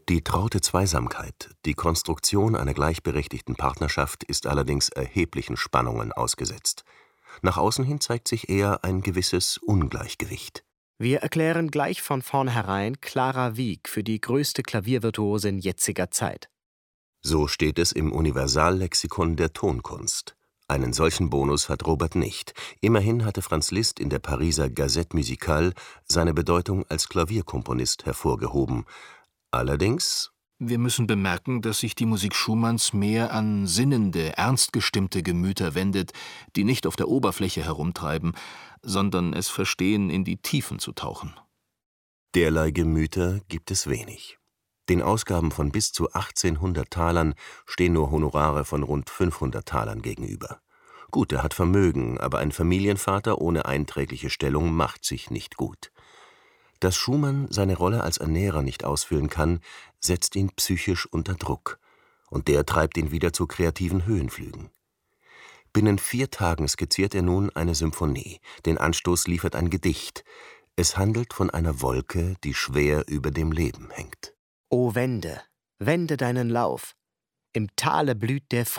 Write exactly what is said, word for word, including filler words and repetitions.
Die traute Zweisamkeit, die Konstruktion einer gleichberechtigten Partnerschaft ist allerdings erheblichen Spannungen ausgesetzt. Nach außen hin zeigt sich eher ein gewisses Ungleichgewicht. Wir erklären gleich von vornherein Clara Wieck für die größte Klaviervirtuosin jetziger Zeit. So steht es im Universallexikon der Tonkunst. Einen solchen Bonus hat Robert nicht. Immerhin hatte Franz Liszt in der Pariser Gazette Musicale seine Bedeutung als Klavierkomponist hervorgehoben. Allerdings: Wir müssen bemerken, dass sich die Musik Schumanns mehr an sinnende, ernst gestimmte Gemüter wendet, die nicht auf der Oberfläche herumtreiben, sondern es verstehen, in die Tiefen zu tauchen. Derlei Gemüter gibt es wenig. Den Ausgaben von bis zu achtzehnhundert Talern stehen nur Honorare von rund fünfhundert Talern gegenüber. Gut, er hat Vermögen, aber ein Familienvater ohne einträgliche Stellung macht sich nicht gut. Dass Schumann seine Rolle als Ernährer nicht ausfüllen kann, setzt ihn psychisch unter Druck. Und der treibt ihn wieder zu kreativen Höhenflügen. Binnen vier Tagen skizziert er nun eine Symphonie. Den Anstoß liefert ein Gedicht. Es handelt von einer Wolke, die schwer über dem Leben hängt. O wende, wende deinen Lauf. Im Tale blüht der